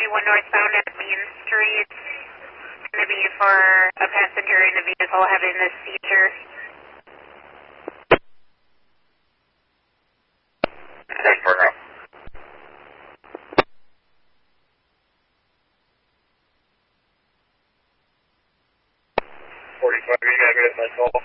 71 northbound at Main Street. It's going to be for a passenger in a vehicle having a seizure. That's for now. 45, you got a good call.